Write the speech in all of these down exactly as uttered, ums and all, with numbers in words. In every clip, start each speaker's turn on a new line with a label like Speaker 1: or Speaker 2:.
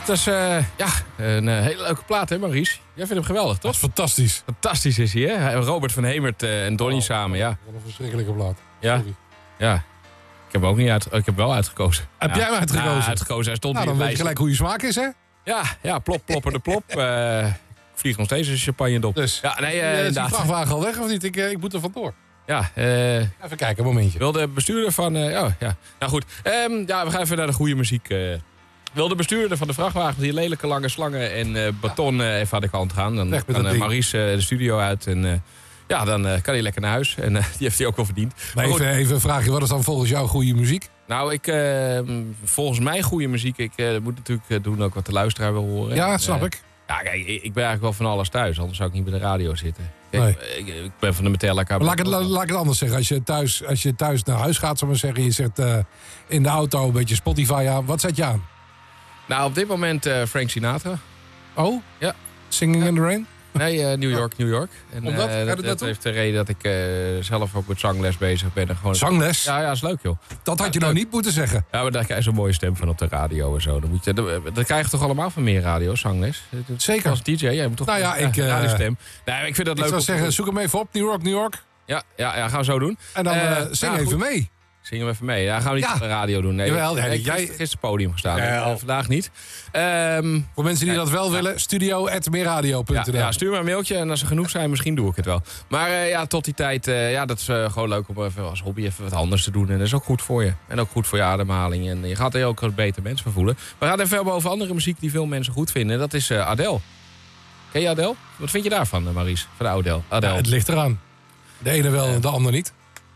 Speaker 1: Dat is uh, ja, een uh, hele leuke plaat, hè, Maurice? Jij vindt hem geweldig, toch?
Speaker 2: Dat is fantastisch.
Speaker 1: Fantastisch is hij, hè? Robert van Hemert uh, en Donnie oh, samen, ja.
Speaker 2: Wat een verschrikkelijke plaat.
Speaker 1: Ja,
Speaker 2: Sorry.
Speaker 1: ja. Ik heb hem ook niet uit, ik heb wel uitgekozen.
Speaker 2: Heb
Speaker 1: ja.
Speaker 2: jij hem uitgekozen?
Speaker 1: Ja, uitgekozen. Hij stond
Speaker 2: nou, dan weet je gelijk hoe je smaak is, hè?
Speaker 1: Ja, ja, plop, plopper de plop. uh, ik vlieg nog steeds een champagne dop.
Speaker 2: Dus,
Speaker 1: ja, nee, uh,
Speaker 2: is
Speaker 1: inderdaad.
Speaker 2: die vrachtwagen al weg of niet? Ik, uh, ik moet er vandoor.
Speaker 1: Ja, uh,
Speaker 2: even kijken, een momentje.
Speaker 1: Wil de bestuurder van... Uh, oh, ja. Nou goed, um, ja, we gaan even naar de goede muziek. Uh, wil de bestuurder van de vrachtwagen met die lelijke lange slangen en uh, beton uh, even aan de kant gaan. Dan kan uh, Maurice uh, de studio uit en... Uh, ja, dan uh, kan hij lekker naar huis. En uh, die heeft hij ook wel verdiend.
Speaker 2: Maar even, even een vraagje, wat is dan volgens jou goede muziek?
Speaker 1: Nou, ik, uh, volgens mij goede muziek. Ik uh, moet natuurlijk doen ook wat de luisteraar wil horen.
Speaker 2: Ja, snap
Speaker 1: uh,
Speaker 2: ik.
Speaker 1: Ja, kijk, ik ben eigenlijk wel van alles thuis. Anders zou ik niet bij de radio zitten. Kijk, nee. ik, ik ben van de Metallica.
Speaker 2: Laat ik, laat ik het anders zeggen. Als je thuis, als je thuis naar huis gaat, zal ik maar zeggen. Je zet uh, in de auto een beetje Spotify aan. Wat zet je aan?
Speaker 1: Nou, op dit moment uh, Frank Sinatra.
Speaker 2: Oh?
Speaker 1: Ja.
Speaker 2: Singing
Speaker 1: ja.
Speaker 2: in the Rain?
Speaker 1: Nee, uh, New York, New York. En,
Speaker 2: Omdat?
Speaker 1: Uh, dat, dat heeft de reden dat ik uh, zelf ook met zangles bezig ben. En gewoon...
Speaker 2: Zangles?
Speaker 1: Ja, ja, is leuk, joh.
Speaker 2: Dat had je
Speaker 1: ja,
Speaker 2: nou
Speaker 1: leuk.
Speaker 2: niet moeten zeggen.
Speaker 1: Ja, maar daar krijg je zo'n mooie stem van op de radio en zo. Dan moet je, dat krijg je toch allemaal van meer radio, zangles?
Speaker 2: Zeker.
Speaker 1: Als D J, jij moet toch...
Speaker 2: Nou ja, ik... Uh,
Speaker 1: radiostem. Nee, ik vind dat
Speaker 2: ik
Speaker 1: leuk.
Speaker 2: Ik zou zeggen, zoek hem even op. New York, New York.
Speaker 1: Ja, ja, ja gaan we zo doen.
Speaker 2: En dan uh, uh, zing ja, even goed. mee.
Speaker 1: Zing hem even mee. Ja, gaan we niet ja. op de radio doen. Nee,
Speaker 2: Jawel, nee,
Speaker 1: ik heb
Speaker 2: jij...
Speaker 1: gisteren podium gestaan.
Speaker 2: Ja,
Speaker 1: uh, vandaag niet. Um,
Speaker 2: Voor mensen die ja, dat wel ja. willen, studio at meerradio punt n l.
Speaker 1: Ja, ja, stuur maar een mailtje en als er genoeg zijn, misschien doe ik het wel. Maar uh, ja, tot die tijd, uh, ja, dat is uh, gewoon leuk om even als hobby even wat anders te doen. En dat is ook goed voor je. En ook goed voor je ademhaling. En je gaat er ook een beter mens van voelen. We gaan even hebben over andere muziek die veel mensen goed vinden. Dat is uh, Adele. Ken je Adele? Wat vind je daarvan, Maurice? Van de Adele? Adele.
Speaker 2: Ja, het ligt eraan. De ene wel, uh, de ander niet.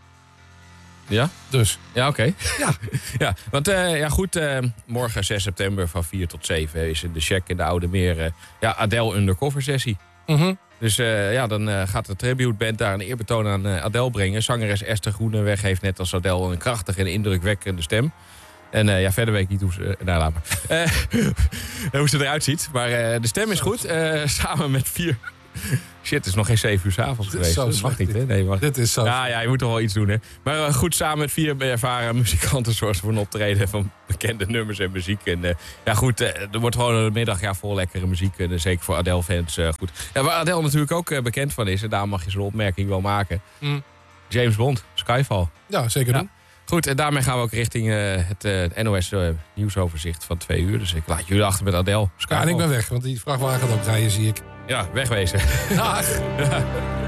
Speaker 1: Ja?
Speaker 2: Dus.
Speaker 1: Ja, oké. Okay.
Speaker 2: Ja.
Speaker 1: ja, want uh, ja, goed, uh, morgen zes september van vier tot zeven is in de Shack in de Oude Meer. Uh, ja, Adele undercover sessie.
Speaker 2: Mm-hmm.
Speaker 1: Dus uh, ja, dan uh, gaat de tributeband daar een eerbetoon aan uh, Adele brengen. Zangeres Esther Groeneweg heeft net als Adele een krachtige en indrukwekkende stem. En uh, ja, verder weet ik niet hoe ze... Uh, nou, laat maar. Uh, hoe ze eruit ziet. Maar uh, de stem is goed. Uh, samen met vier... Shit, het is nog geen zeven uur 's avonds geweest. Dat mag niet, hè? Nee, maar...
Speaker 2: Dit is zo.
Speaker 1: Ja, ja, je moet toch wel iets doen, hè? Maar uh, goed, samen met vier ervaren muzikanten zorgen voor een optreden van bekende nummers en muziek. En uh, ja, goed, uh, er wordt gewoon een middag ja, vol lekkere muziek. En uh, zeker voor Adele-fans uh, goed. Ja, waar Adele natuurlijk ook uh, bekend van is, en daar mag je zo'n opmerking wel maken. Mm. James Bond, Skyfall.
Speaker 2: Ja, zeker doen.
Speaker 1: Ja. Goed, en daarmee gaan we ook richting uh, het uh, N O S uh, nieuwsoverzicht van twee uur. Dus ik laat jullie achter met Adele.
Speaker 2: Ja, en ik ben weg, want die vrachtwagen gaat ook rijden, zie ik.
Speaker 1: Ja, wegwezen.
Speaker 2: Dag.